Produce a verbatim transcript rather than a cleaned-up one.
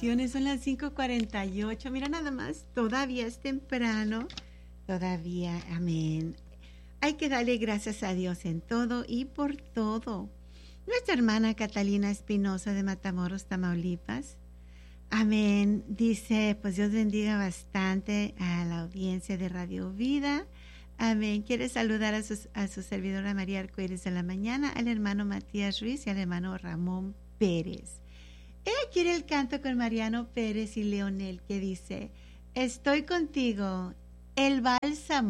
bendiciones. Son las cinco cuarenta y ocho. Mira nada más, todavía es temprano. Todavía, amén. Hay que darle gracias a Dios en todo y por todo. Nuestra hermana Catalina Espinosa de Matamoros, Tamaulipas. Amén. Dice, pues Dios bendiga bastante a la audiencia de Radio Vida. Amén. Quiere saludar a su, a su servidora María Arcoíris de la Mañana, al hermano Matías Ruiz y al hermano Ramón Pérez. Ella quiere el canto con Mariano Pérez y Leonel, que dice: estoy contigo, el bálsamo